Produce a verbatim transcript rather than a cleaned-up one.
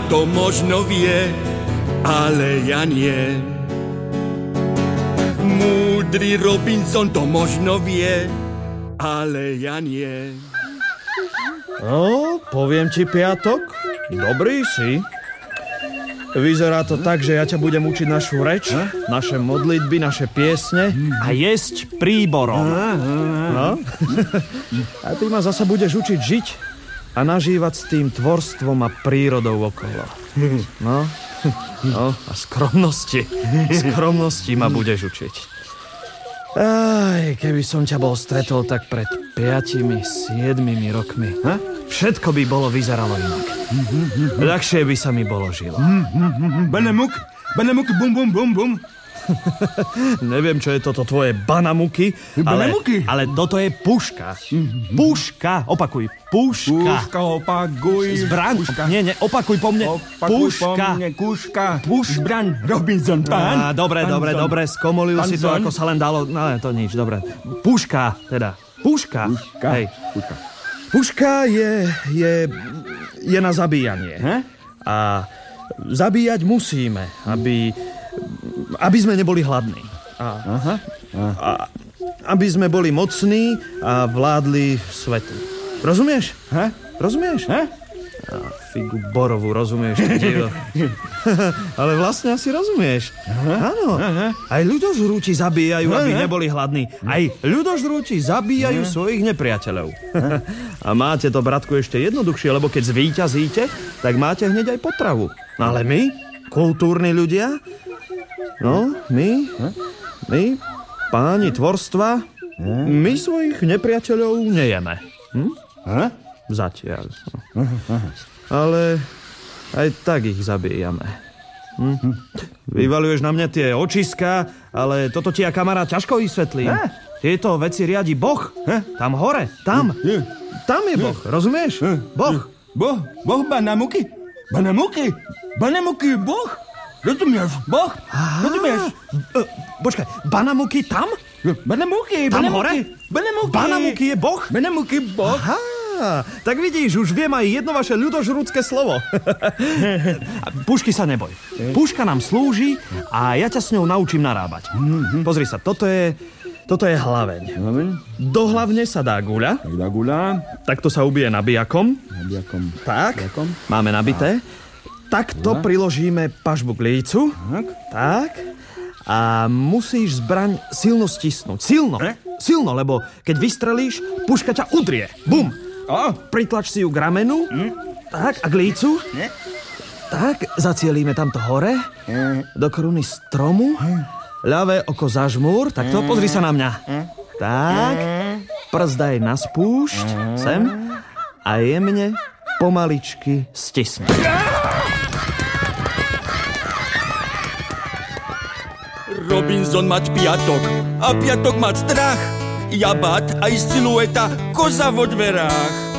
to možno vie, ale ja nie. Múdry Robinson to možno vie, ale ja nie. No, poviem ti, Piatok, dobrý si. Vyzerá to tak, že ja ťa budem učiť našu reč, naše modlitby, naše piesne a jesť príborom. No? A ty ma zasa budeš učiť žiť a nažívať s tým tvorstvom a prírodou okolo. No, no a skromnosti. Skromnosti ma budeš učiť. Aj, keby som ťa bol stretol tak pred piatimi, siedmimi rokmi, ha? Všetko by bolo vyzeralo inak. Ľahšie by sa mi bolo žilo. Banamuk, banamuk, bum, bum, bum, bum. Neviem, čo je toto tvoje banamuky, ale, ale toto je puška. Puška, opakuj, puška. Puška, opakuj. Zbraň, puška. Nie, nie, opakuj po mne. Opakuj puška. po mne, kuška. Puš. Zbraň, Robinson, pán. Á, dobre, pán dobre, Zon. dobre, skomolil Pán si to, Zon. ako sa len dalo. No, to nič, dobre. Puška, teda. Puška. Puška. Hej. Puška. Puška je, je, je na zabíjanie. He? A zabíjať musíme, aby, aby sme neboli hladní. A, Aha. a, aby sme boli mocní a vládli svetu. Rozumieš? He? Rozumieš? He? A figu borovú, rozumieš? Divo. Ale vlastne asi rozumieš. Áno. Aj ľudožrúti zabíjajú, aby neboli hladní. Aj ľudožrúti zabíjajú svojich nepriateľov. A máte to, bratku, ešte jednoduchšie, lebo keď zvíťazíte, tak máte hneď aj potravu. No ale my, kultúrni ľudia, no, my, my, páni tvorstva, my svojich nepriateľov nejeme. Hm? Zatiaľ. Ale aj tak ich zabíjame. Hm? Vyvaľuješ na mňa tie očiská, ale toto ti ja, kamarát, ťažko vysvetlím. Tieto veci riadi Boh. Tam hore, tam. Tam je Boh, rozumieš? Boh. Boh, Boh banamuky. Banamuky. Banamuky, Boh. Rozumieš, Boh. Rozumieš? E, počkaj, banamuky tam? Banamuky, Tam banamuky. hore? Banamuky. Banamuky je Boh? Banamuky, Boh. Aha, tak vidíš, už viem aj jedno vaše ľudožrúdske slovo. Pušky sa neboj. Puška nám slúži a ja ťa s ňou naučím narábať. Pozri sa, toto je, toto je hlaveň. Do hlavne sa dá guľa. Tak dá guľa. Takto sa ubije nabijakom. Nabijakom. Tak, Nabijakom. máme nabité. Takto priložíme pažbu k lícu. Tak. Tak. A musíš zbraň silno stisnúť. Silno. Silno, lebo keď vystrelíš, puška ťa udrie. Bum. O. Pritlač si ju k ramenu. Tak, a k lícu. Tak, zacielíme tamto hore. Do koruny stromu. Ľavé oko zažmúr. Takto, pozri sa na mňa. Tak. Prst daj na spúšť. Sem. A jemne, pomaličky stisni. Robinson mať piatok a piatok mať strach. Jabát aj silueta, koza vo dverách.